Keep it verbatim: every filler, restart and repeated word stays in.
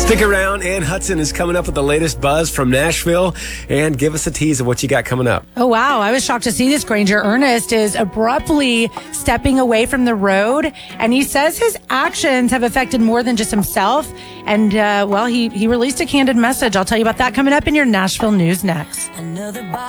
Stick around. Ann Hudson is coming up with the latest buzz from Nashville. And give us a tease of what you got coming up. Oh, wow. I was shocked to see this. Granger Ernest is abruptly stepping away from the road. And he says his actions have affected more than just himself. And, uh, well, he, he released a candid message. I'll tell you about that coming up in your Nashville news next.